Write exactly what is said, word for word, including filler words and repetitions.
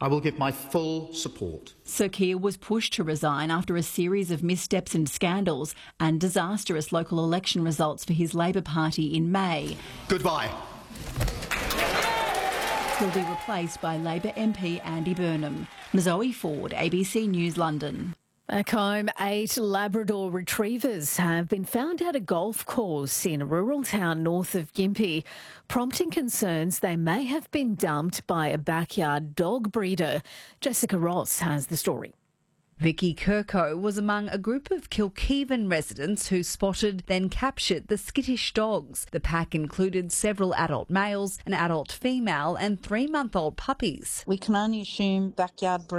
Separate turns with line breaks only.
I will give my full support.
Sir Keir was pushed to resign after a series of missteps and scandals and disastrous local election results for his Labor Party in May.
Goodbye.
He'll be replaced by Labor M P Andy Burnham. Zoe Ford, A B C News, London.
Back home, eight Labrador retrievers have been found at a golf course in a rural town north of Gympie, prompting concerns they may have been dumped by a backyard dog breeder. Jessica Ross has the story.
Vicky Kirko was among a group of Kilkeven residents who spotted, then captured the skittish dogs. The pack included several adult males, an adult female and three-month-old puppies.
We can only assume backyard breeding.